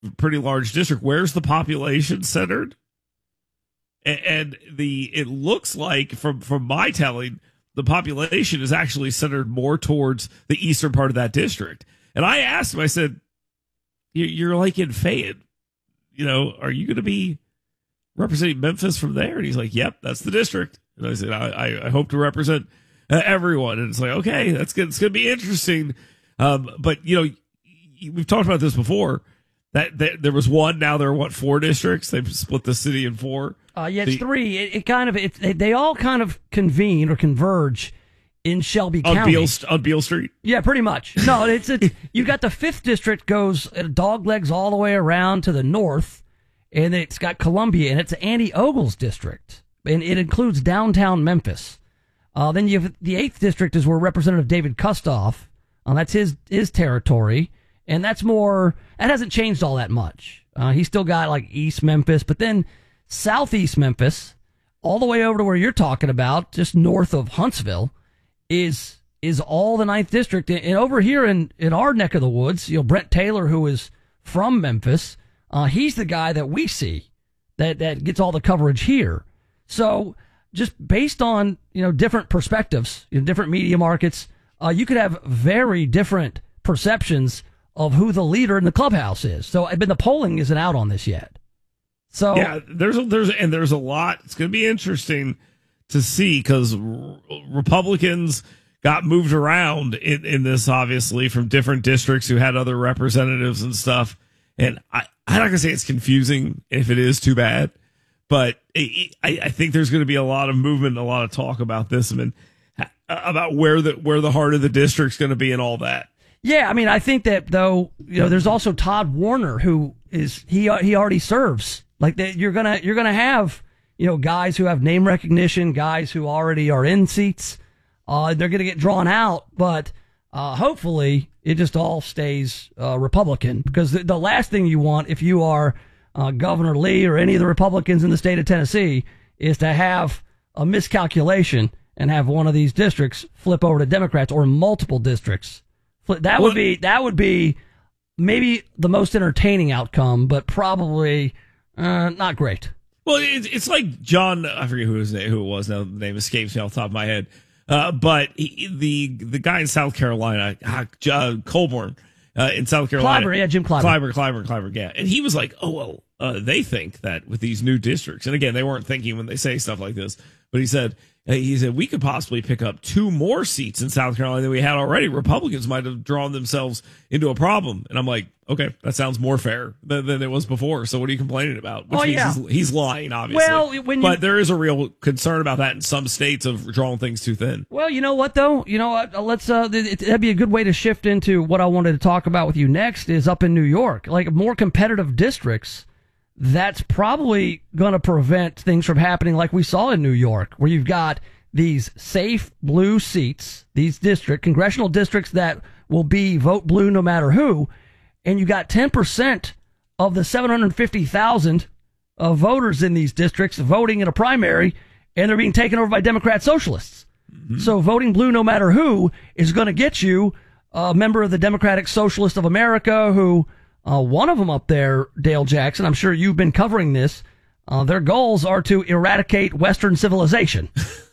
pretty large district. Where's the population centered? And it looks like from my telling, the population is actually centered more towards the eastern part of that district. And I asked him, I said, "You're like in Fayette, are you going to be representing Memphis from there?" And he's like, "Yep, that's the district." And I said, "I hope to represent everyone." And it's like, okay, that's good. It's going to be interesting. But we've talked about this before. That there was one. Now there are 4 districts? They've split the city in 4. It's 3. They all kind of convene or converge in Shelby County on Beale Street. Yeah, pretty much. No, you got the 5th district goes dog legs all the way around to the north, and it's got Columbia, and it's Andy Ogle's district, and it includes downtown Memphis. Then you have the 8th district is where Representative David Kustoff. That's his territory. And that hasn't changed all that much. He's still got like East Memphis, but then Southeast Memphis, all the way over to where you're talking about, just north of Huntsville, is all the 9th district. And over here in our neck of the woods, Brent Taylor, who is from Memphis, he's the guy that we see that gets all the coverage here. So just based on, different perspectives, different media markets, you could have very different perceptions of who the leader in the clubhouse is. So, but the polling isn't out on this yet. So yeah, there's a lot. It's going to be interesting to see because Republicans got moved around in this, obviously, from different districts who had other representatives and stuff. And I'm not going to say it's confusing. If it is, too bad. But I think there's going to be a lot of movement and a lot of talk about this. I mean, about where the heart of the district's going to be and all that. Yeah, I mean, I think that though, there's also Todd Warner, who he already serves. Like you're gonna have guys who have name recognition, guys who already are in seats. They're gonna get drawn out, but hopefully it just all stays Republican, because the last thing you want if you are Governor Lee or any of the Republicans in the state of Tennessee is to have a miscalculation and have one of these districts flip over to Democrats, or multiple districts. That would be maybe the most entertaining outcome, but probably not great. Well, it's like John, I forget who it was now, the name escapes me off the top of my head. But the guy in South Carolina, Colborn, in South Carolina. Clyburn, yeah, Jim Clyburn. Clyburn, yeah. And he was like, they think that with these new districts, and again, they weren't thinking when they say stuff like this, but he said we could possibly pick up 2 more seats in South Carolina than we had already. Republicans might have drawn themselves into a problem. And I'm like, okay, that sounds more fair than it was before. So what are you complaining about? Which means he's lying, obviously. Well, but there is a real concern about that in some states of drawing things too thin. Well, you know what, though? Let's that'd be a good way to shift into what I wanted to talk about with you next is up in New York. Like more competitive districts, that's probably going to prevent things from happening like we saw in New York, where you've got these safe blue seats, these congressional districts that will be vote blue no matter who, and you got 10% of the 750,000 voters in these districts voting in a primary, and they're being taken over by Democrat socialists. Mm-hmm. So voting blue no matter who is going to get you a member of the Democratic Socialist of America who... one of them up there, Dale Jackson, I'm sure you've been covering this. Their goals are to eradicate Western civilization.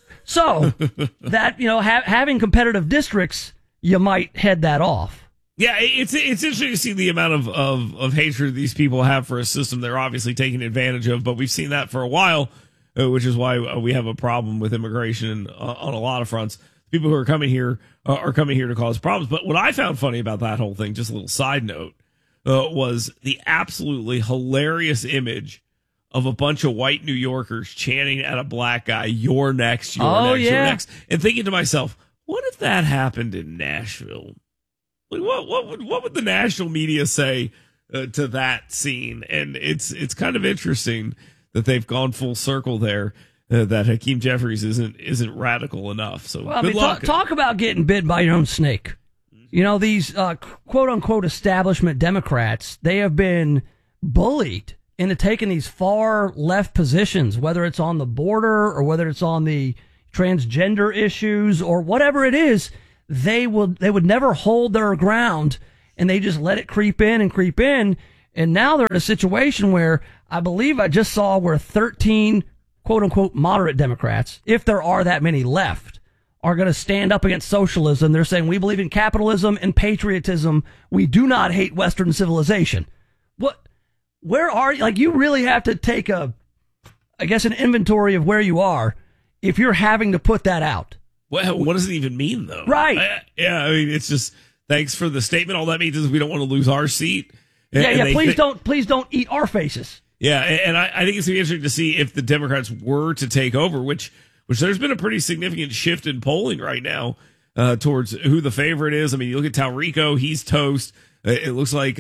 So that, having competitive districts, you might head that off. Yeah, it's interesting to see the amount of hatred these people have for a system they're obviously taking advantage of. But we've seen that for a while, which is why we have a problem with immigration on a lot of fronts. People who are coming here are coming here to cause problems. But what I found funny about that whole thing, just a little side note, was the absolutely hilarious image of a bunch of white New Yorkers chanting at a black guy, "You're next, you're next," and thinking to myself, what if that happened in Nashville? Like, what would the national media say to that scene? And it's kind of interesting that they've gone full circle there. That Hakeem Jeffries isn't radical enough. So good luck. Talk about getting bit by your own snake. These quote-unquote establishment Democrats, they have been bullied into taking these far left positions, whether it's on the border or whether it's on the transgender issues or whatever it is. They would never hold their ground, and they just let it creep in. And now they're in a situation where I believe I just saw where 13 quote unquote moderate Democrats, if there are that many left, are going to stand up against socialism. They're saying we believe in capitalism and patriotism. We do not hate Western civilization. Where are you? Like, you really have to take an inventory of where you are if you're having to put that out. Well, what does it even mean, though? Right. I mean, it's just, thanks for the statement. All that means is we don't want to lose our seat. Please don't eat our faces. Yeah, and I think it's going to be interesting to see if the Democrats were to take over, which there's been a pretty significant shift in polling right now towards who the favorite is. I mean, you look at Talrico, he's toast. It looks like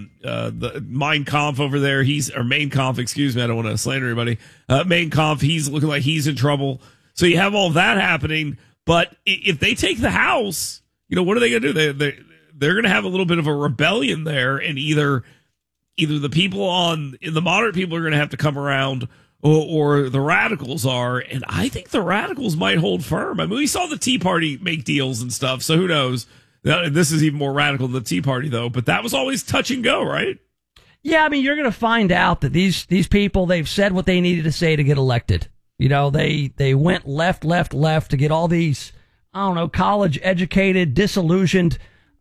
the Mein Kampf over there, Mein Kampf, excuse me, I don't want to slander anybody. Mein Kampf, he's looking like he's in trouble. So you have all that happening, but if they take the House, what are they going to do? They're going to have a little bit of a rebellion there, and either the people the moderate people are going to have to come around, or the radicals are, and I think the radicals might hold firm. I mean, we saw the Tea Party make deals and stuff, so who knows? This is even more radical than the Tea Party, though, but that was always touch and go, right? Yeah, I mean, you're going to find out that these people, they've said what they needed to say to get elected. They went left to get all these, college educated, disillusioned,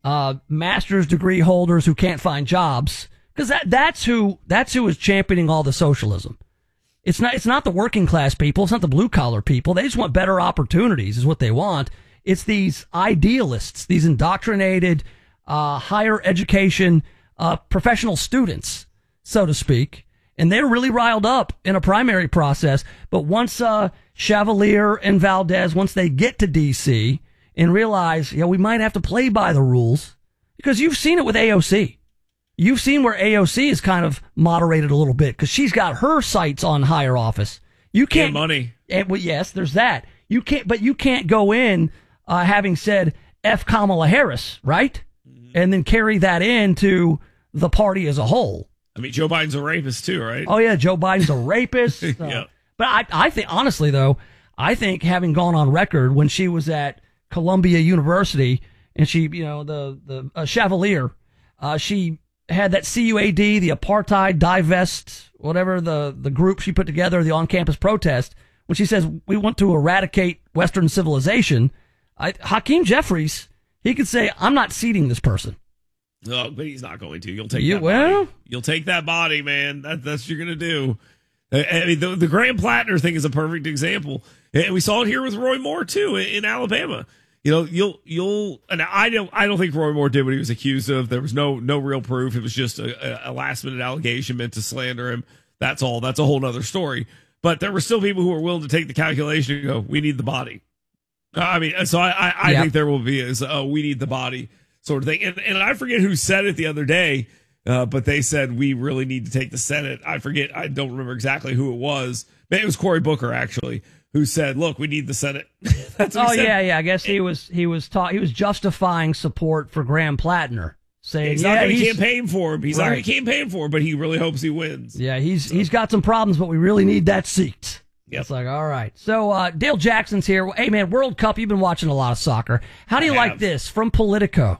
master's degree holders who can't find jobs. Because that's who is championing all the socialism. It's not the working class people. It's not the blue collar people. They just want better opportunities is what they want. It's these idealists, these indoctrinated, higher education, professional students, so to speak. And they're really riled up in a primary process. But once Chevalier and Valdez, once they get to D.C. and realize, we might have to play by the rules, because you've seen it with AOC. You've seen where AOC is kind of moderated a little bit because she's got her sights on higher office. You can't money. Well, yes, there's that. You can't go in having said F Kamala Harris, right? Mm-hmm. And then carry that into the party as a whole. I mean, Joe Biden's a rapist too, right? Oh yeah, Joe Biden's a rapist. Yeah. But I think, honestly though, having gone on record when she was at Columbia University and she, the Chevalier, she had that CUAD, the apartheid divest, whatever the group she put together, the on-campus protest, when she says we want to eradicate Western civilization, Hakeem Jeffries, he could say, I'm not seating this person. No, but he's not going to. You'll take that body. You'll take that body, man. That's what you're going to do. I mean, the Graham Plattner thing is a perfect example. And we saw it here with Roy Moore, too, in Alabama. You'll and I don't think Roy Moore did what he was accused of. There was no real proof. It was just a last minute allegation meant to slander him. That's all. That's a whole nother story. But there were still people who were willing to take the calculation and go, we need the body. I mean, so I think there will be we need the body sort of thing. And I forget who said it the other day, but they said we really need to take the Senate. I forget. I don't remember exactly who it was. Maybe it was Cory Booker, actually, who said, look, we need the Senate. That's what he said. Yeah. I guess he was justifying support for Graham Plattner, saying he's not going to campaign for him. He's not going to campaign for him, but he really hopes he wins. Yeah, he's got some problems, but we really need that seat. Yep. It's like, all right. So Dale Jackson's here. Hey, man, World Cup, you've been watching a lot of soccer. How do you like this? From Politico.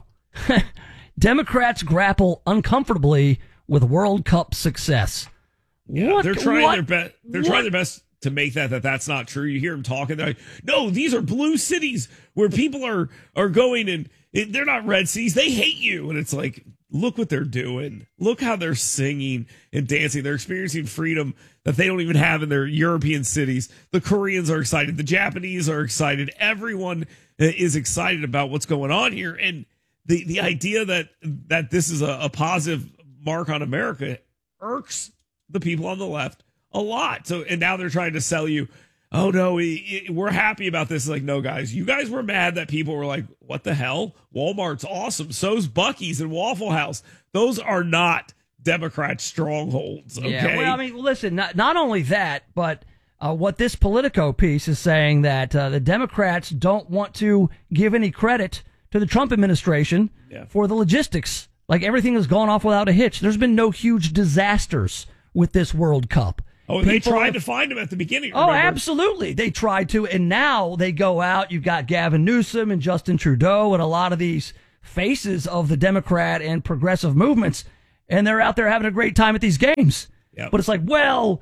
Democrats grapple uncomfortably with World Cup success. Yeah, they're trying their best. They're trying their best to make that's not true. You hear them talking. They're like, no, these are blue cities where people are going, and they're not red cities. They hate you. And it's like, look what they're doing. Look how they're singing and dancing. They're experiencing freedom that they don't even have in their European cities. The Koreans are excited. The Japanese are excited. Everyone is excited about what's going on here. And the idea that this is a positive mark on America irks the people on the left a lot. So, and now they're trying to sell you, oh no, we're happy about this. Like, no, guys, you guys were mad that people were like, what the hell? Walmart's awesome. So's Buc-ee's and Waffle House. Those are not Democrat strongholds. Okay. Yeah, well, I mean, listen, not only that, but what this Politico piece is saying that the Democrats don't want to give any credit to the Trump administration for the logistics. Like, everything has gone off without a hitch. There's been no huge disasters with this World Cup. Oh, they tried to find him at the beginning. Remember? Oh, absolutely. They tried to, and now they go out. You've got Gavin Newsom and Justin Trudeau and a lot of these faces of the Democrat and progressive movements, and they're out there having a great time at these games. Yep. But it's like, well,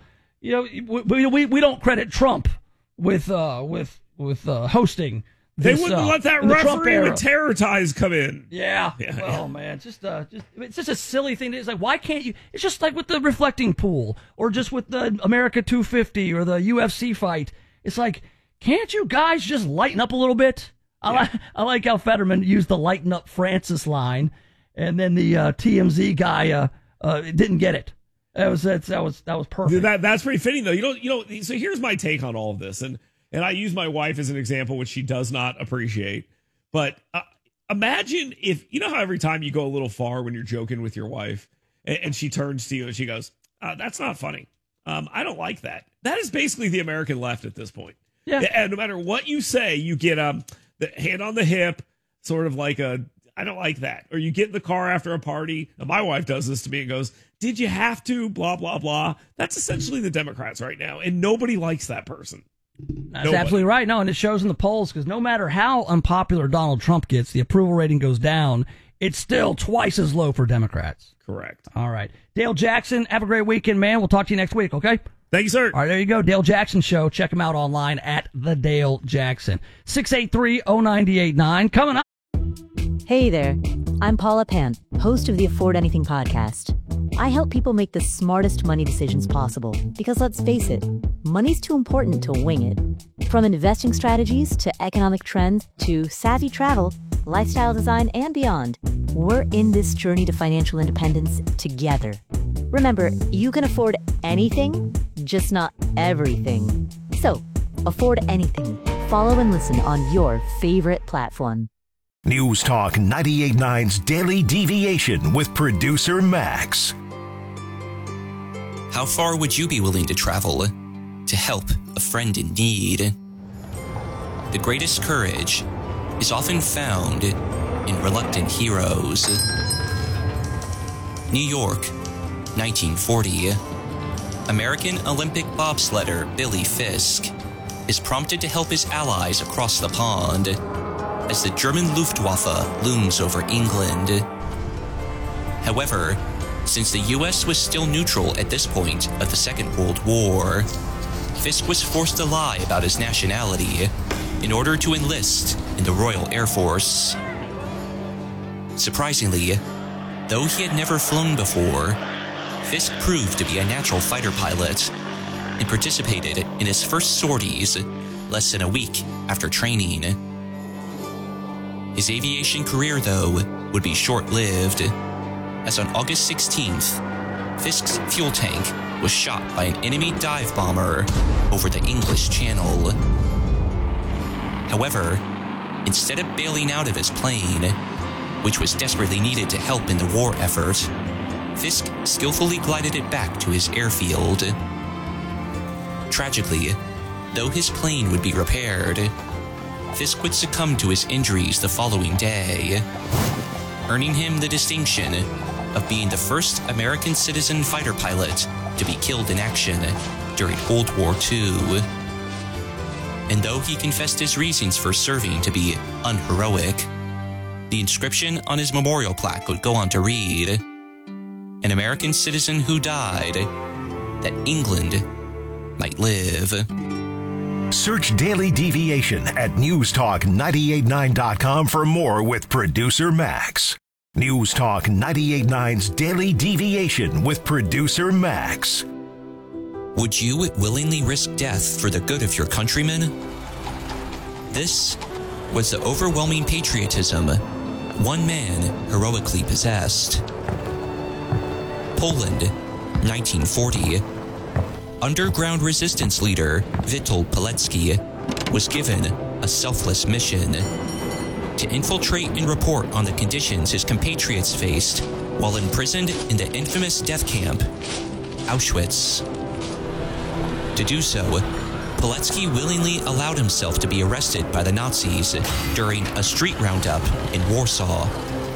we don't credit Trump with hosting. They This, wouldn't let that in the Trump referee era. with terror ties come in. Yeah. Oh man, it's just a silly thing. It's like, why can't you? It's just like with the reflecting pool, or just with the America 250 or the UFC fight. It's like, can't you guys just lighten up a little bit? I like how Fetterman used the lighten up Francis line, and then the TMZ guy didn't get it. That was perfect. That's pretty fitting though. You know. So here's my take on all of this, and I use my wife as an example, which she does not appreciate. But imagine if, you know how every time you go a little far when you're joking with your wife, and she turns to you and she goes, "That's not funny. I don't like that." That is basically the American left at this point. Yeah. And no matter what you say, you get the hand on the hip, sort of like I don't like that. Or you get in the car after a party. And my wife does this to me and goes, "Did you have to? Blah, blah, blah." That's essentially the Democrats right now. And nobody likes that person. That's absolutely right. No, and it shows in the polls, because no matter how unpopular Donald Trump gets, the approval rating goes down. It's still twice as low for Democrats. Correct. All right. Dale Jackson, have a great weekend, man. We'll talk to you next week, okay? Thank you, sir. All right, there you go. Dale Jackson Show. Check him out online at The Dale Jackson. 683-0989. Coming up. Hey there, I'm Paula Pant, host of the Afford Anything podcast. I help people make the smartest money decisions possible because, let's face it, money's too important to wing it. From investing strategies to economic trends to savvy travel, lifestyle design, and beyond, we're in this journey to financial independence together. Remember, you can afford anything, just not everything. So, afford anything. Follow and listen on your favorite platform. News Talk 98.9's Daily Deviation with producer Max. How far would you be willing to travel to help a friend in need? The greatest courage is often found in reluctant heroes. New York, 1940. American Olympic bobsledder Billy Fisk is prompted to help his allies across the pond as the German Luftwaffe looms over England. However, since the U.S. was still neutral at this point of the Second World War, Fisk was forced to lie about his nationality in order to enlist in the Royal Air Force. Surprisingly, though he had never flown before, Fisk proved to be a natural fighter pilot and participated in his first sorties less than a week after training. His aviation career, though, would be short-lived, as on August 16th, Fisk's fuel tank was shot by an enemy dive bomber over the English Channel. However, instead of bailing out of his plane, which was desperately needed to help in the war effort, Fisk skillfully glided it back to his airfield. Tragically, though his plane would be repaired, Fisk would succumb to his injuries the following day, earning him the distinction of being the first American citizen fighter pilot to be killed in action during World War II. And though he confessed his reasons for serving to be unheroic, the inscription on his memorial plaque would go on to read, "An American citizen who died that England might live." Search Daily Deviation at newstalk989.com for more with producer Max. News Talk 98.9's Daily Deviation with producer Max. Would you willingly risk death for the good of your countrymen? This was the overwhelming patriotism one man heroically possessed. Poland, 1940. Underground resistance leader Witold Pilecki was given a selfless mission to infiltrate and report on the conditions his compatriots faced while imprisoned in the infamous death camp, Auschwitz. To do so, Pilecki willingly allowed himself to be arrested by the Nazis during a street roundup in Warsaw.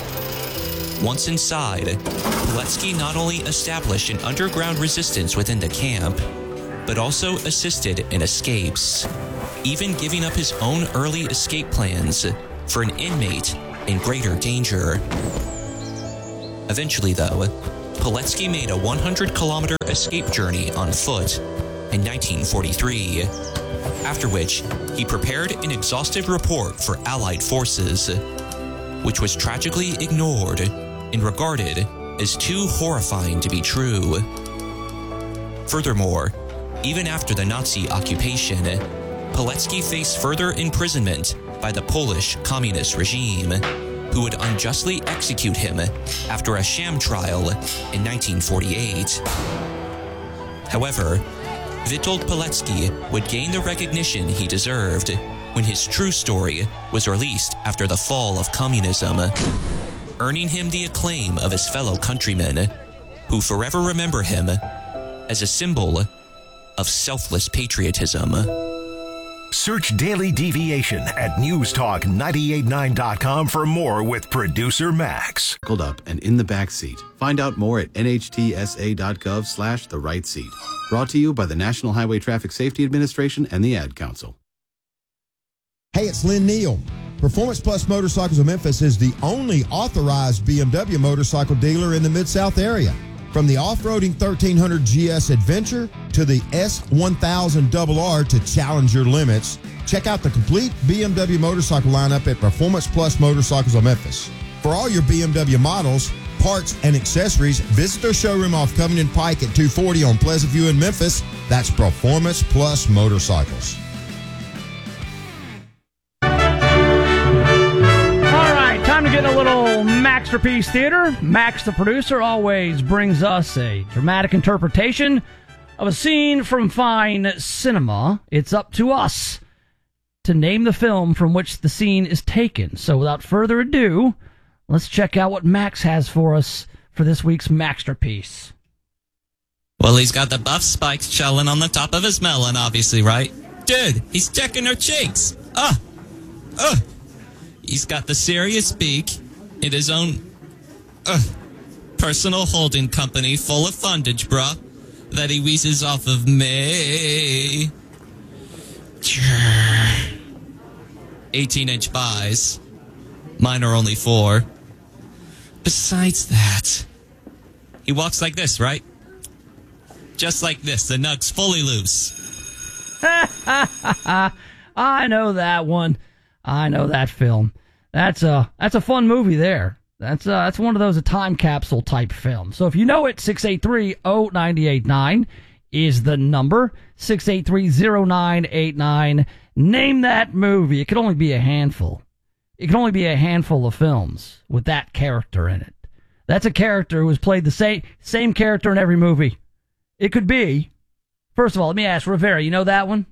Once inside, Pilecki not only established an underground resistance within the camp, but also assisted in escapes, even giving up his own early escape plans for an inmate in greater danger. Eventually, though, Poletsky made a 100-kilometer escape journey on foot in 1943, after which he prepared an exhaustive report for Allied forces, which was tragically ignored and regarded as too horrifying to be true. Furthermore, even after the Nazi occupation, Poletsky faced further imprisonment by the Polish communist regime, who would unjustly execute him after a sham trial in 1948. However, Witold Poletsky would gain the recognition he deserved when his true story was released after the fall of communism, earning him the acclaim of his fellow countrymen, who forever remember him as a symbol of selfless patriotism. Search Daily Deviation at newstalk989.com for more with producer Max. Buckled up and in the back seat. Find out more at nhtsa.gov/the right seat. Brought to you by the National Highway Traffic Safety Administration and the Ad Council. Hey, it's Lynn Neal. Performance Plus Motorcycles of Memphis is the only authorized BMW motorcycle dealer in the Mid-South area. From the off-roading 1300 GS Adventure to the S1000RR to challenge your limits, check out the complete BMW motorcycle lineup at Performance Plus Motorcycles of Memphis. For all your BMW models, parts, and accessories, visit their showroom off Covington Pike at 240 on Pleasant View in Memphis. That's Performance Plus Motorcycles. Time to get a little Masterpiece Theater. Max, the producer, always brings us a dramatic interpretation of a scene from fine cinema. It's up to us to name the film from which the scene is taken. So without further ado, let's check out what Max has for us for this week's Masterpiece. Well, he's got the buff spikes chilling on the top of his melon, obviously, right? Dude, he's checking her cheeks. He's got the serious beak in his own personal holding company full of fundage, bruh, that he wheezes off of me. 18-inch buys. Mine are only 4. Besides that, he walks like this, right? Just like this, the nug's fully loose. I know that one. I know that film. That's a fun movie there. That's one of those a time capsule type films. So if you know it, 683-0989 is the number. 683-0989. Name that movie. It could only be a handful. It can only be a handful of films with that character in it. That's a character who has played the same character in every movie. It could be. First of all, let me ask Rivera, you know that one?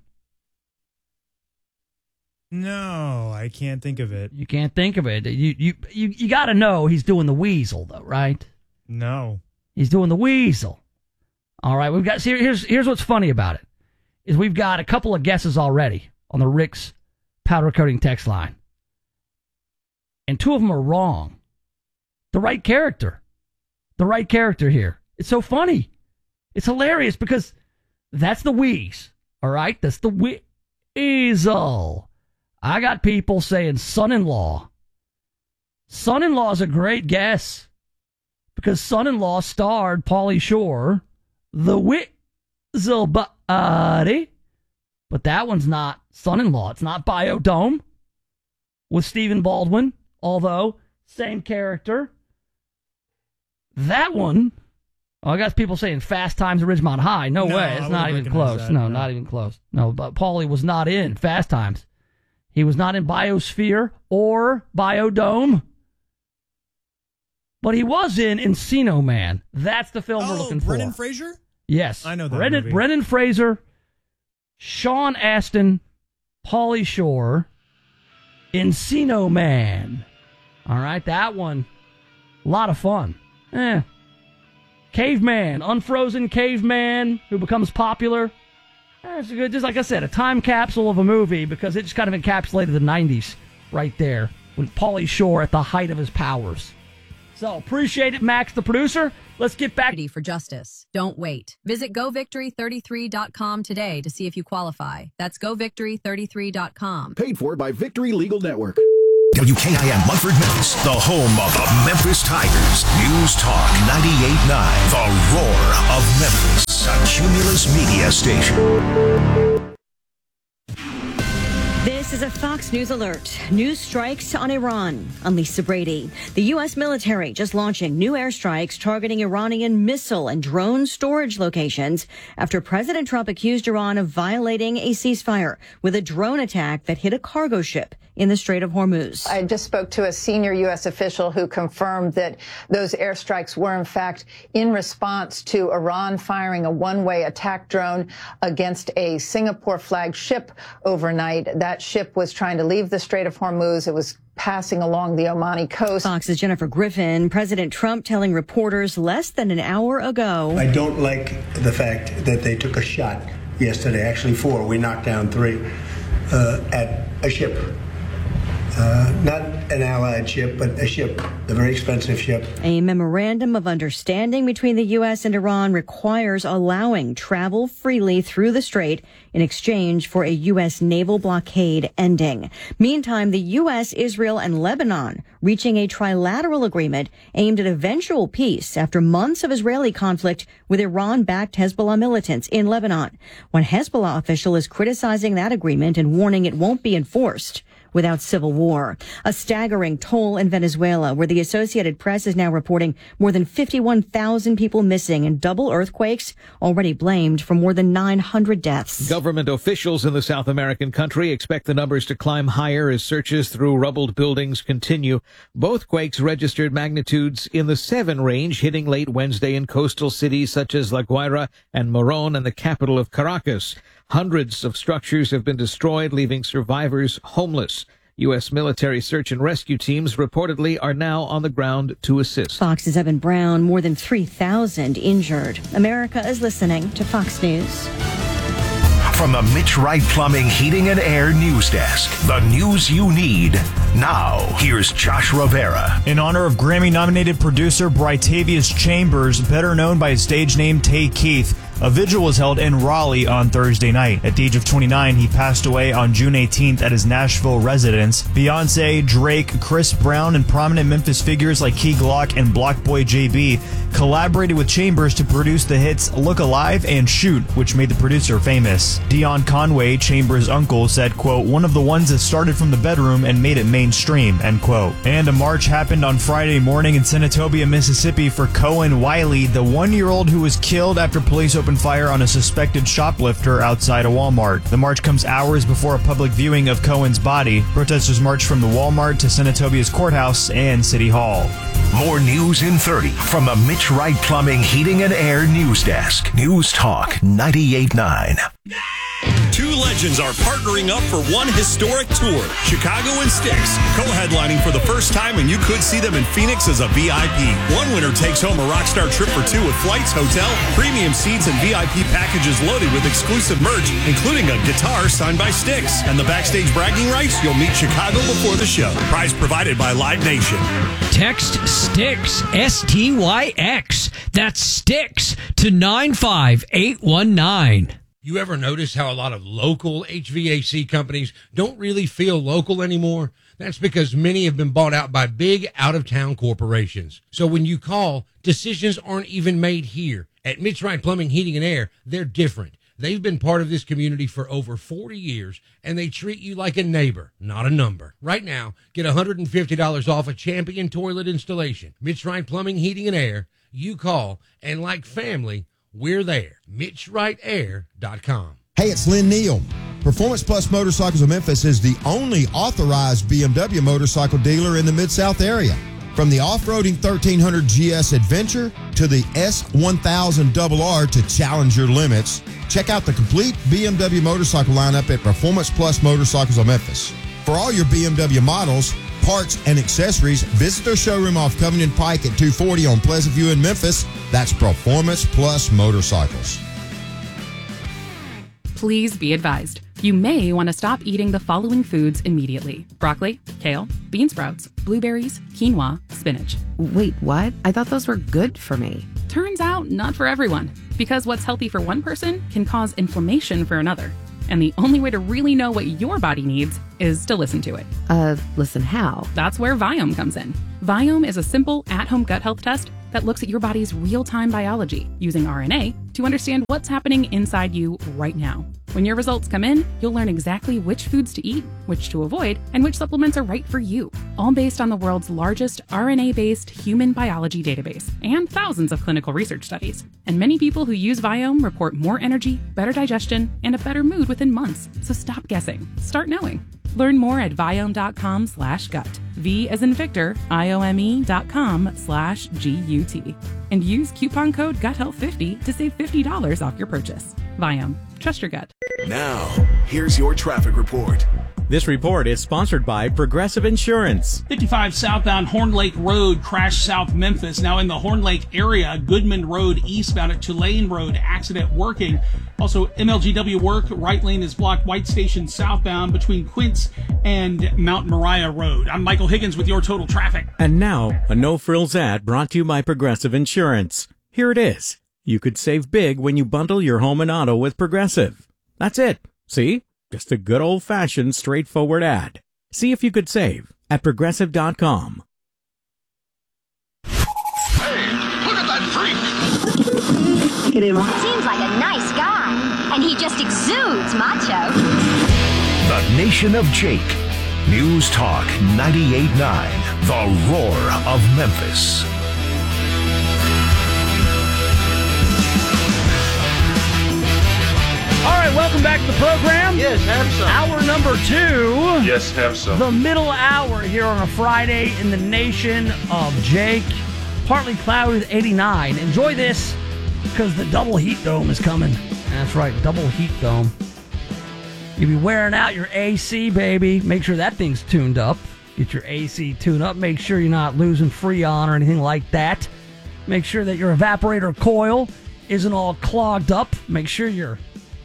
No, I can't think of it. You can't think of it. You got to know he's doing the weasel, though, right? No. He's doing the weasel. All right, we've got. See, here's what's funny about it is we've got a couple of guesses already on the Rick's powder coating text line, and 2 of them are wrong. The right character here. It's so funny. It's hilarious because that's the wheeze. All right, that's the weasel. I got people saying son-in-law. Son-in-law is a great guess because son-in-law starred Pauly Shore, the weasel buddy. But that one's not son-in-law. It's not Biodome with Stephen Baldwin, although same character. That one, I got people saying Fast Times at Ridgemont High. No way. It's not even close. No, not even close. No, but Pauly was not in Fast Times. He was not in Biosphere or Biodome. But he was in Encino Man. That's the film we're looking for. Brendan Fraser? Yes. I know that movie. Brendan Fraser, Sean Astin, Pauly Shore, Encino Man. All right, that one, a lot of fun. Caveman, unfrozen caveman who becomes popular. It's good, just like I said, a time capsule of a movie because it just kind of encapsulated the 90s right there with Pauly Shore at the height of his powers. So, appreciate it, Max, the producer. Let's get back. For justice. Don't wait. Visit govictory33.com today to see if you qualify. That's govictory33.com. Paid for by Victory Legal Network. WKIM Munford, Memphis, the home of the Memphis Tigers. News Talk 98.9, the roar of Memphis, a Cumulus media station. This is a Fox News alert. News strikes on Iran. I'm Lisa Brady. The U.S. military just launching new airstrikes targeting Iranian missile and drone storage locations after President Trump accused Iran of violating a ceasefire with a drone attack that hit a cargo ship in the Strait of Hormuz. I just spoke to a senior U.S. official who confirmed that those airstrikes were, in fact, in response to Iran firing a one-way attack drone against a Singapore-flagged ship overnight. That ship was trying to leave the Strait of Hormuz. It was passing along the Omani coast. Fox's Jennifer Griffin. President Trump telling reporters less than an hour ago. I don't like the fact that they took a shot yesterday, actually 4. We knocked down 3 at a ship. Not an allied ship, but a ship, a very expensive ship. A memorandum of understanding between the U.S. and Iran requires allowing travel freely through the strait in exchange for a U.S. naval blockade ending. Meantime, the U.S., Israel, and Lebanon reaching a trilateral agreement aimed at eventual peace after months of Israeli conflict with Iran-backed Hezbollah militants in Lebanon. One Hezbollah official is criticizing that agreement and warning it won't be enforced without civil war. A staggering toll in Venezuela, where the Associated Press is now reporting more than 51,000 people missing in double earthquakes, already blamed for more than 900 deaths. Government officials in the South American country expect the numbers to climb higher as searches through rubbled buildings continue. Both quakes registered magnitudes in the 7 range, hitting late Wednesday in coastal cities such as La Guaira and Morón and the capital of Caracas. Hundreds of structures have been destroyed, leaving survivors homeless. U.S. military search and rescue teams reportedly are now on the ground to assist. Fox's Evan Brown, more than 3,000 injured. America is listening to Fox News. From the Mitch Wright Plumbing, Heating, and Air News Desk, the news you need. Now, here's Josh Rivera. In honor of Grammy-nominated producer Brytavious Chambers, better known by his stage name Tay Keith, a vigil was held in Raleigh on Thursday night. At the age of 29, he passed away on June 18th at his Nashville residence. Beyonce, Drake, Chris Brown, and prominent Memphis figures like Key Glock and Block Boy JB collaborated with Chambers to produce the hits Look Alive and Shoot, which made the producer famous. Dion Conway, Chambers' uncle, said, quote, "One of the ones that started from the bedroom and made it mainstream," end quote. And a march happened on Friday morning in Senatobia, Mississippi for Cohen Wiley, the 1-year-old who was killed after police opened fire on a suspected shoplifter outside a Walmart. The march comes hours before a public viewing of Cohen's body. Protesters marched from the Walmart to Senatobia's courthouse and City Hall. More news in 30 from the Mitch Wright Plumbing, Heating, and Air News Desk. News Talk 98.9. Two legends are partnering up for one historic tour. Chicago and Styx, co-headlining for the first time, and you could see them in Phoenix as a VIP. One winner takes home a Rockstar trip for 2 with flights, hotel, premium seats, and VIP packages loaded with exclusive merch, including a guitar signed by Styx. And the backstage bragging rights, you'll meet Chicago before the show. Prize provided by Live Nation. Text STYX, STYX. That's STYX to 95819. You ever notice how a lot of local HVAC companies don't really feel local anymore? That's because many have been bought out by big out-of-town corporations. So when you call, decisions aren't even made here. At Mitch Wright Plumbing, Heating, and Air, they're different. They've been part of this community for over 40 years, and they treat you like a neighbor, not a number. Right now, get $150 off a Champion toilet installation. Mitch Wright Plumbing, Heating, and Air. You call, and like family, we're there. MitchWrightAir.com. Hey, it's Lynn Neal. Performance Plus Motorcycles of Memphis is the only authorized BMW motorcycle dealer in the Mid-South area. From the off-roading 1300 GS Adventure to the S1000RR to challenge your limits, check out the complete BMW motorcycle lineup at Performance Plus Motorcycles of Memphis. For all your BMW models, parts, and accessories, visit their showroom off Covington Pike at 240 on Pleasant View in Memphis. That's Performance Plus Motorcycles. Please be advised. You may want to stop eating the following foods immediately: broccoli, kale, bean sprouts, blueberries, quinoa, spinach. Wait, what? I thought those were good for me. Turns out, not for everyone. Because what's healthy for one person can cause inflammation for another. And the only way to really know what your body needs is to listen to it. Listen how? That's where Viome comes in. Viome is a simple, at-home gut health test that looks at your body's real-time biology using RNA to understand what's happening inside you right now. When your results come in, you'll learn exactly which foods to eat, which to avoid, and which supplements are right for you, all based on the world's largest RNA-based human biology database and thousands of clinical research studies. And many people who use Viome report more energy, better digestion, and a better mood within months. So stop guessing. Start knowing. Learn more at Viome.com/gut. V as in Victor, IOME.com/GUT. And use coupon code GUTHEALTH50 to save $50 off your purchase. Viome. Trust your gut. Now, here's your traffic report. This report is sponsored by Progressive Insurance. 55 southbound Horn Lake Road, crash South Memphis. Now in the Horn Lake area, Goodman Road eastbound at Tulane Road, accident working. Also, MLGW work, right lane is blocked, White Station southbound between Quince and Mount Moriah Road. I'm Michael Higgins with your total traffic. And now, a no-frills ad brought to you by Progressive Insurance. Here it is. You could save big when you bundle your home and auto with Progressive. That's it. See? Just a good old-fashioned, straightforward ad. See if you could save at Progressive.com. Hey, look at that freak! Seems like a nice guy, and he just exudes macho. The Nation of Jake. News Talk 98.9. The Roar of Memphis. All right, welcome back to the program. Yes, have some. Hour number 2. Yes, have some. The middle hour here on a Friday in the Nation of Jake. Partly cloudy with 89. Enjoy this because the double heat dome is coming. That's right, double heat dome. You'll be wearing out your AC, baby. Make sure that thing's tuned up. Get your AC tuned up. Make sure you're not losing Freon or anything like that. Make sure that your evaporator coil isn't all clogged up. Make sure your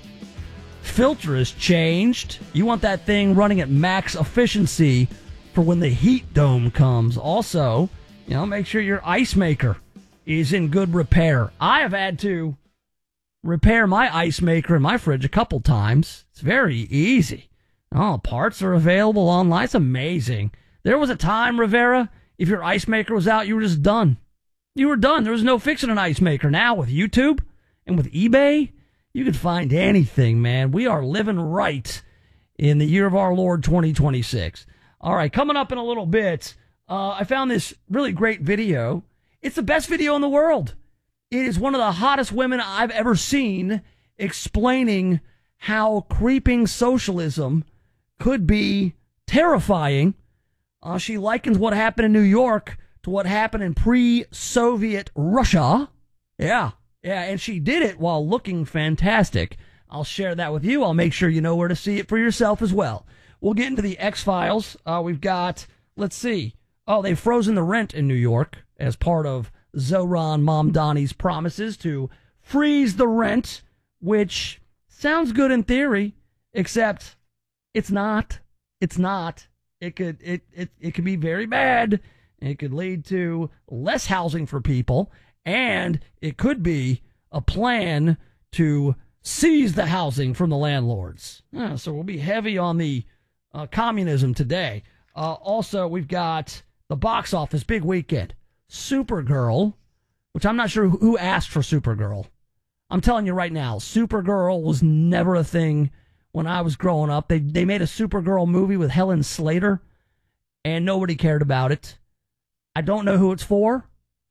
filter is changed. You want that thing running at max efficiency for when the heat dome comes. Also, make sure your ice maker is in good repair. I have had to repair my ice maker in my fridge a couple times. It's very easy. Parts are available online. It's amazing. There was a time, Rivera, if your ice maker was out, you were just done. You were done. There was no fixing an ice maker. Now with YouTube and with eBay, you can find anything, man. We are living right in the year of our Lord 2026. All right, coming up in a little bit, I found this really great video. It's the best video in the world. It is one of the hottest women I've ever seen explaining how creeping socialism could be terrifying. She likens what happened in New York to what happened in pre-Soviet Russia. Yeah, and she did it while looking fantastic. I'll share that with you. I'll make sure you know where to see it for yourself as well. We'll get into the X-Files. We've got, let's see. They've frozen the rent in New York as part of Zohran Mamdani's promises to freeze the rent, which sounds good in theory, except it's not. It's not. It could be very bad. It could lead to less housing for people. And it could be a plan to seize the housing from the landlords. So we'll be heavy on the communism today. Also, we've got the box office, big weekend. Supergirl, which I'm not sure who asked for Supergirl. I'm telling you right now, Supergirl was never a thing when I was growing up. They made a Supergirl movie with Helen Slater, and nobody cared about it. I don't know who it's for.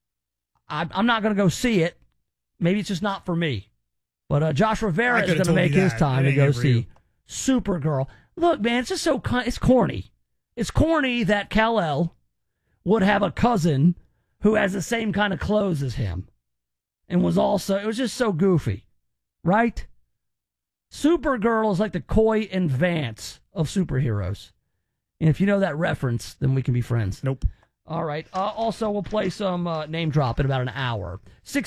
I'm not going to go see it. Maybe it's just not for me. But Josh Rivera is going to make his time to go see Supergirl. Look, man, it's just it's corny. It's corny that Kal-El would have a cousin who has the same kind of clothes as him. And it was just so goofy. Right? Supergirl is like the Coy and Vance of superheroes. And if you know that reference, then we can be friends. Nope. All right. Also, we'll play some name drop in about an hour.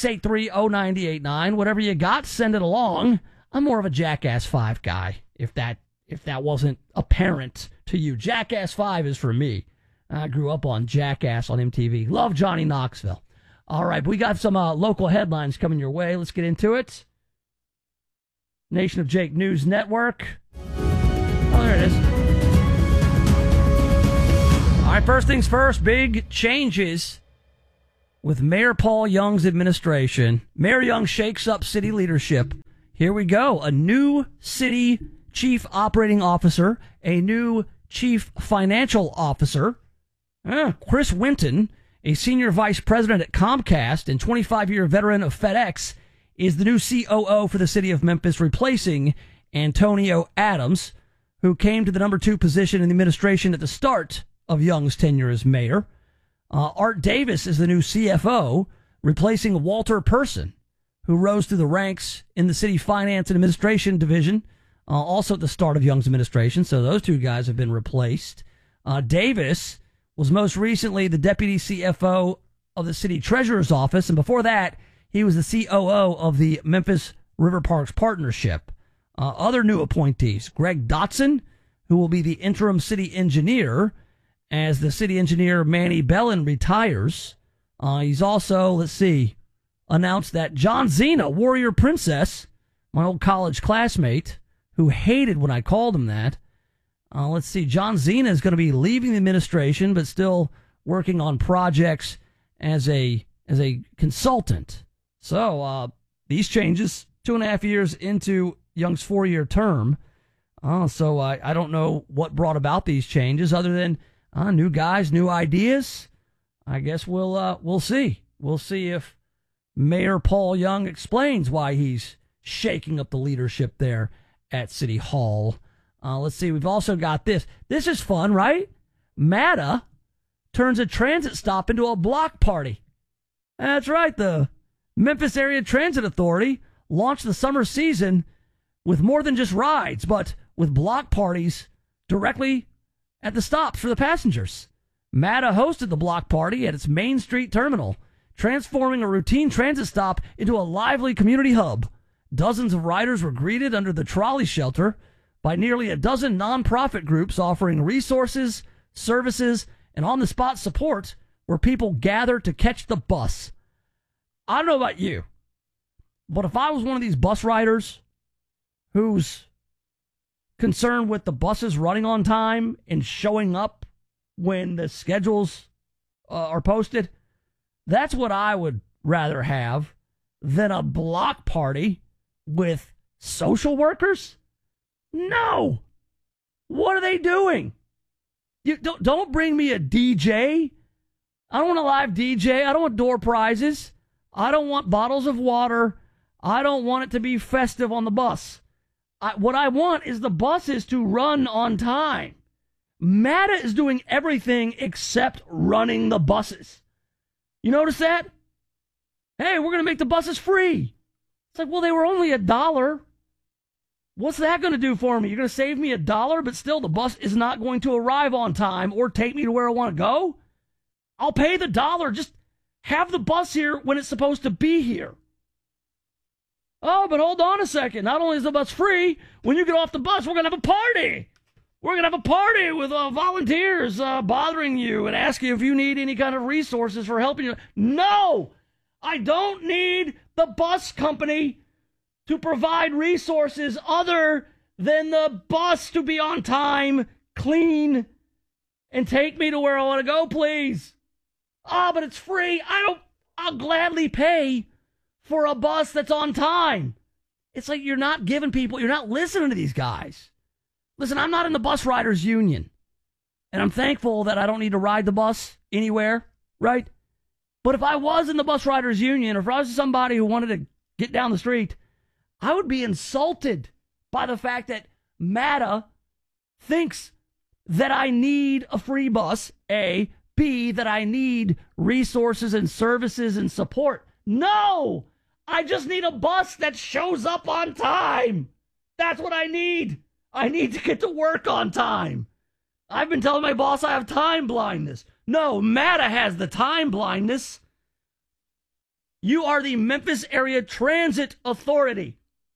683-0989. Whatever you got, send it along. I'm more of a Jackass 5 guy, if that wasn't apparent to you. Jackass 5 is for me. I grew up on Jackass on MTV. Love Johnny Knoxville. All right, we got some local headlines coming your way. Let's get into it. Nation of Jake News Network. Oh, there it is. All right, first things first, big changes with Mayor Paul Young's administration. Mayor Young shakes up city leadership. Here we go. A new city chief operating officer, a new chief financial officer. Chris Winton, a senior vice president at Comcast and 25-year veteran of FedEx, is the new COO for the city of Memphis, replacing Antonio Adams, who came to the number 2 position in the administration at the start of Young's tenure as mayor. Art Davis is the new CFO, replacing Walter Person, who rose through the ranks in the city finance and administration division, also at the start of Young's administration. So those two guys have been replaced. Davis was most recently the deputy CFO of the city treasurer's office, and before that, he was the COO of the Memphis River Parks Partnership. Other new appointees, Greg Dotson, who will be the interim city engineer as the city engineer Manny Bellin retires. He's also, announced that John Zena, Warrior Princess, my old college classmate, who hated when I called him that. John Zena is going to be leaving the administration, but still working on projects as a consultant. So these changes, 2.5 years into Young's 4-year term. So I don't know what brought about these changes other than new guys, new ideas. I guess we'll see. We'll see if Mayor Paul Young explains why he's shaking up the leadership there at City Hall. We've also got this. This is fun, right? MATA turns a transit stop into a block party. That's right. The Memphis Area Transit Authority launched the summer season with more than just rides, but with block parties directly at the stops for the passengers. MATA hosted the block party at its Main Street terminal, transforming a routine transit stop into a lively community hub. Dozens of riders were greeted under the trolley shelter by nearly a dozen nonprofit groups offering resources, services, and on-the-spot support where people gather to catch the bus. I don't know about you, but if I was one of these bus riders who's concerned with the buses running on time and showing up when the schedules are posted, that's what I would rather have than a block party with social workers. No. What are they doing? You don't bring me a DJ. I don't want a live DJ. I don't want door prizes. I don't want bottles of water. I don't want it to be festive on the bus. What I want is the buses to run on time. MATA is doing everything except running the buses. You notice that? Hey, we're going to make the buses free. It's like, well, they were only $1. What's that going to do for me? You're going to save me $1, but still the bus is not going to arrive on time or take me to where I want to go? I'll pay the $1. Just have the bus here when it's supposed to be here. Oh, but hold on a second. Not only is the bus free, when you get off the bus, we're going to have a party. We're going to have a party with volunteers bothering you and asking you if you need any kind of resources for helping you. No, I don't need the bus company to provide resources other than the bus to be on time, clean, and take me to where I want to go, please. But it's free. I'll gladly pay for a bus that's on time. It's like you're not listening to these guys. Listen, I'm not in the bus riders union, and I'm thankful that I don't need to ride the bus anywhere, right? But if I was in the bus riders union, or if I was somebody who wanted to get down the street, I would be insulted by the fact that MATA thinks that I need a free bus, A, B, that I need resources and services and support. No! I just need a bus that shows up on time. That's what I need. I need to get to work on time. I've been telling my boss I have time blindness. No, MATA has the time blindness. You are the Memphis Area Transit Authority.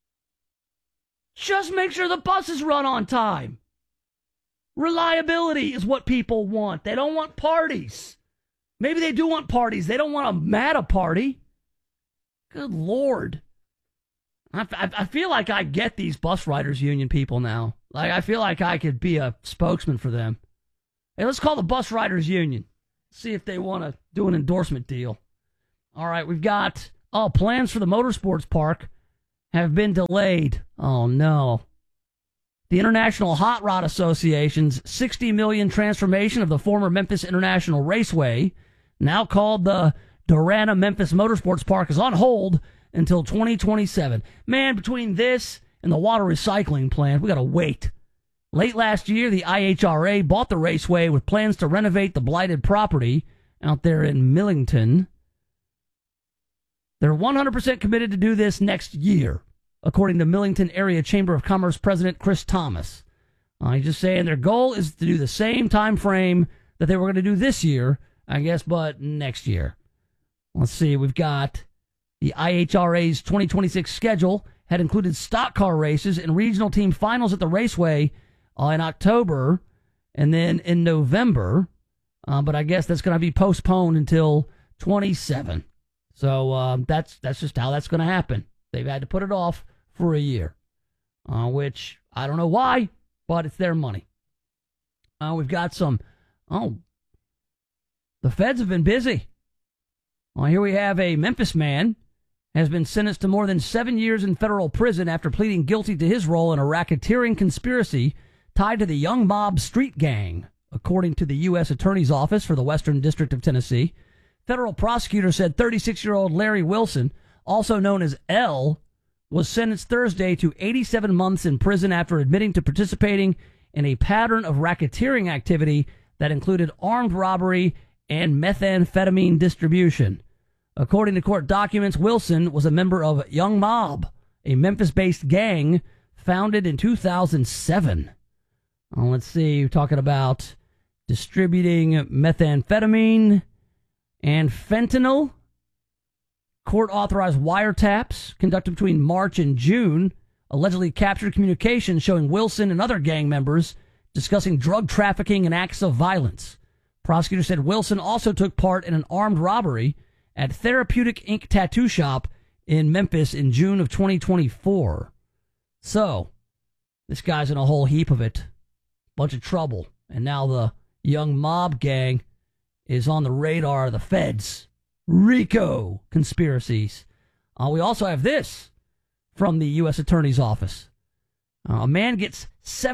Just make sure the buses run on time. Reliability is what people want. They don't want parties. Maybe they do want parties. They don't want a MATA party. Good Lord. I feel like I get these bus riders union people now. Like, I feel like I could be a spokesman for them. Hey, let's call the bus riders union. See if they want to do an endorsement deal. All right, we've got, plans for the motorsports park have been delayed. Oh, no. The International Hot Rod Association's $60 million transformation of the former Memphis International Raceway, now called the Durana Memphis Motorsports Park, is on hold until 2027. Man, between this and the water recycling plant, we got to wait. Late last year, the IHRA bought the raceway with plans to renovate the blighted property out there in Millington. They're 100% committed to do this next year, according to Millington Area Chamber of Commerce President Chris Thomas. He's just saying their goal is to do the same time frame that they were going to do this year, I guess, but next year. Let's see, we've got the IHRA's 2026 schedule had included stock car races and regional team finals at the raceway in October and then in November, but I guess that's going to be postponed until 27. So that's just how that's going to happen. They've had to put it off for a year, which I don't know why, but it's their money. We've got some, the feds have been busy. Well, here we have a Memphis man has been sentenced to more than 7 years in federal prison after pleading guilty to his role in a racketeering conspiracy tied to the Young Mob street gang, according to the U.S. Attorney's Office for the Western District of Tennessee. Federal prosecutor said 36-year-old Larry Wilson, also known as L, was sentenced Thursday to 87 months in prison after admitting to participating in a pattern of racketeering activity that included armed robbery and methamphetamine distribution. According to court documents, Wilson was a member of Young Mob, a Memphis-based gang founded in 2007. Let's see, we're talking about distributing methamphetamine and fentanyl. Court-authorized wiretaps conducted between March and June allegedly captured communications showing Wilson and other gang members discussing drug trafficking and acts of violence. Prosecutors said Wilson also took part in an armed robbery at Therapeutic Ink Tattoo Shop in Memphis in June of 2024. So, this guy's in a whole heap of it. Bunch of trouble. And now the Young Mob gang is on the radar of the feds. RICO conspiracies. We also have this from the U.S. Attorney's Office. A man gets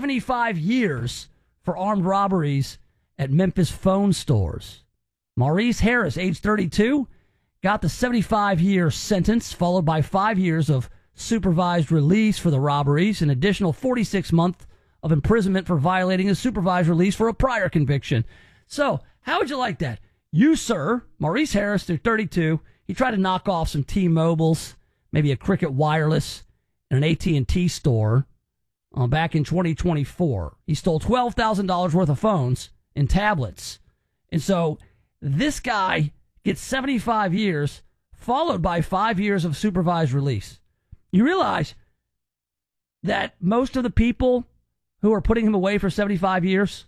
75 years for armed robberies at Memphis phone stores. Maurice Harris, age 32, got the 75-year sentence, followed by 5 years of supervised release for the robberies, an additional 46 months of imprisonment for violating a supervised release for a prior conviction. So, how would you like that? You, sir, Maurice Harris, they're 32. He tried to knock off some T-Mobiles, maybe a Cricket Wireless, and an AT&T store back in 2024. He stole $12,000 worth of phones and tablets. And so this guy gets 75 years, followed by 5 years of supervised release. You realize that most of the people who are putting him away for 75 years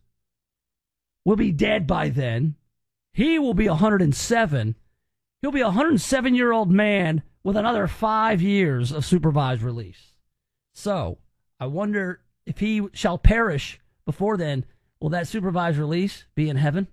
will be dead by then. He will be 107. He'll be a 107-year-old man with another 5 years of supervised release. So, I wonder if he shall perish before then. Will that supervised release be in heaven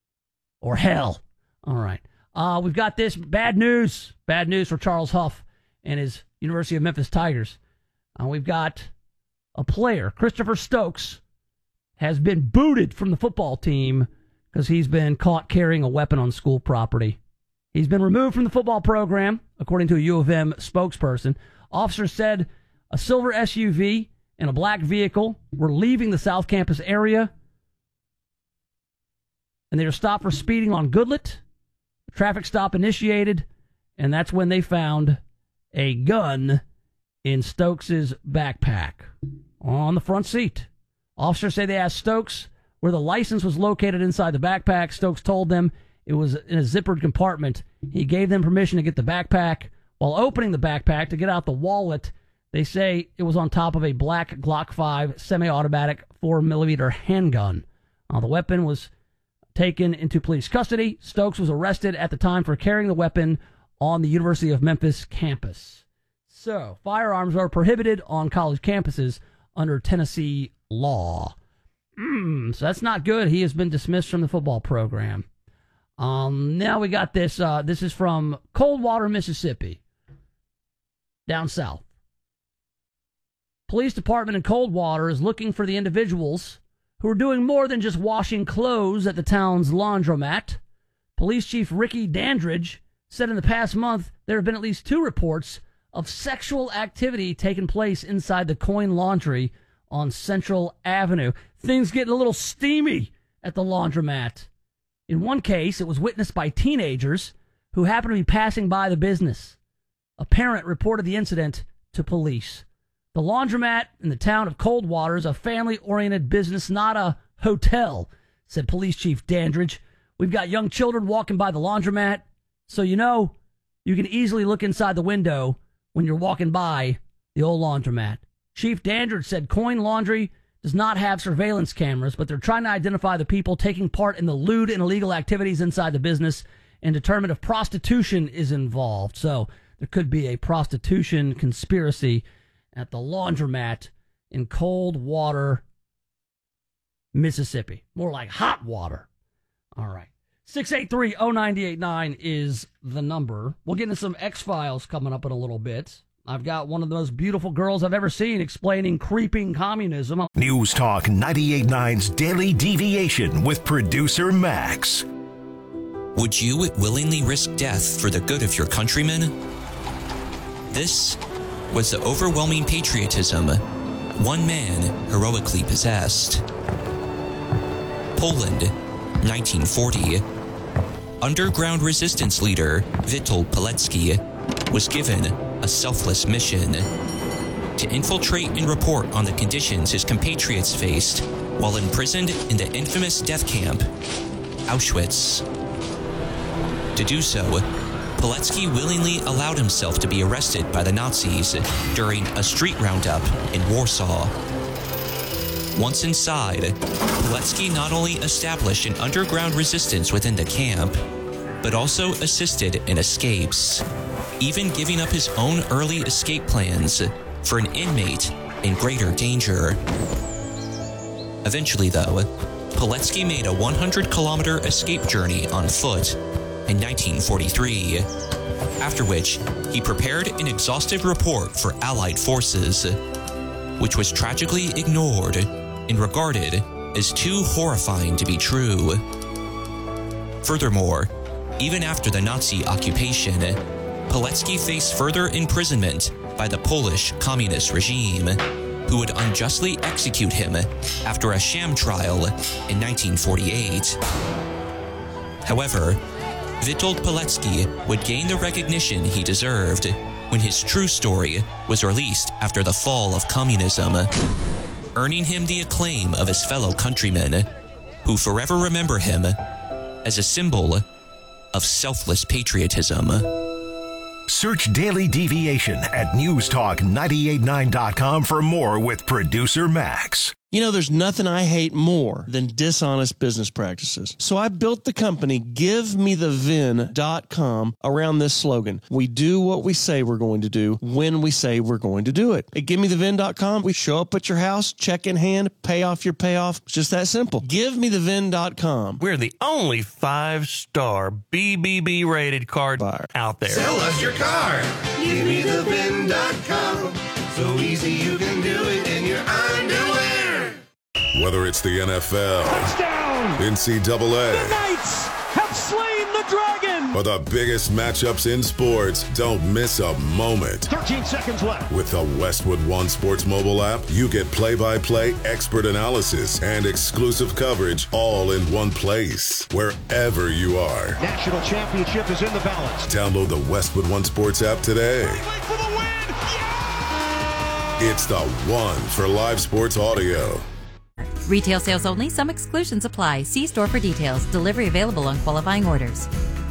or hell? All right. We've got this bad news. Bad news for Charles Huff and his University of Memphis Tigers. We've got a player, Christopher Stokes, has been booted from the football team because he's been caught carrying a weapon on school property. He's been removed from the football program, according to a U of M spokesperson. Officers said a silver SUV and a black vehicle were leaving the South Campus area, and they were stopped for speeding on Goodlet. A traffic stop initiated, and that's when they found a gun in Stokes' backpack on the front seat. Officers say they asked Stokes where the license was located inside the backpack. Stokes told them it was in a zippered compartment. He gave them permission to get the backpack. While opening the backpack to get out the wallet, they say it was on top of a black Glock 5 semi-automatic 4mm handgun. The weapon was taken into police custody. Stokes was arrested at the time for carrying the weapon on the University of Memphis campus. So, firearms are prohibited on college campuses under Tennessee law. So that's not good. He has been dismissed from the football program. Now we got this. This is from Coldwater, Mississippi, down south. Police department in Coldwater is looking for the individuals who are doing more than just washing clothes at the town's laundromat. Police Chief Ricky Dandridge said in the past month there have been at least 2 reports of sexual activity taking place inside the Coin Laundry on Central Avenue. Things getting a little steamy at the laundromat. In one case, it was witnessed by teenagers who happened to be passing by the business. A parent reported the incident to police. The laundromat in the town of Coldwater is a family-oriented business, not a hotel, said Police Chief Dandridge. We've got young children walking by the laundromat, so you can easily look inside the window when you're walking by the old laundromat. Chief Dandridge said Coin Laundry does not have surveillance cameras, but they're trying to identify the people taking part in the lewd and illegal activities inside the business and determine if prostitution is involved. So there could be a prostitution conspiracy at the laundromat in Coldwater, Mississippi. More like hot water. All right. 683-0989 is the number. We'll get into some X-Files coming up in a little bit. I've got one of the most beautiful girls I've ever seen explaining creeping communism. News Talk 98.9's Daily Deviation with producer Max. Would you willingly risk death for the good of your countrymen? This was the overwhelming patriotism one man heroically possessed. Poland, 1940. Underground resistance leader Witold Pilecki was given a selfless mission to infiltrate and report on the conditions his compatriots faced while imprisoned in the infamous death camp, Auschwitz. To do so, Pilecki willingly allowed himself to be arrested by the Nazis during a street roundup in Warsaw. Once inside, Pilecki not only established an underground resistance within the camp, but also assisted in escapes, even giving up his own early escape plans for an inmate in greater danger. Eventually, though, Pilecki made a 100-kilometer escape journey on foot in 1943, after which he prepared an exhaustive report for Allied forces, which was tragically ignored and regarded as too horrifying to be true. Furthermore, even after the Nazi occupation, Pilecki faced further imprisonment by the Polish communist regime, who would unjustly execute him after a sham trial in 1948. However, Witold Pilecki would gain the recognition he deserved when his true story was released after the fall of communism, earning him the acclaim of his fellow countrymen, who forever remember him as a symbol of selfless patriotism. Search Daily Deviation at newstalk989.com for more with producer Max. You know, there's nothing I hate more than dishonest business practices. So I built the company GiveMeTheVin.com around this slogan. We do what we say we're going to do when we say we're going to do it. At GiveMeTheVin.com, we show up at your house, check in hand, pay off your payoff. It's just that simple. GiveMeTheVin.com. We're the only 5-star BBB rated card buyer out there. Sell us your car. GiveMeTheVin.com. So easy you can do it in your underwear. Whether it's the NFL, touchdown, NCAA, the Knights have slain the dragon, or the biggest matchups in sports, don't miss a moment. 13 seconds left. With the Westwood One Sports mobile app, you get play-by-play expert analysis and exclusive coverage all in one place, wherever you are. National championship is in the balance. Download the Westwood One Sports app today. For the win. Yeah! It's the one for live sports audio. Retail sales only. Some exclusions apply. See store for details. Delivery available on qualifying orders.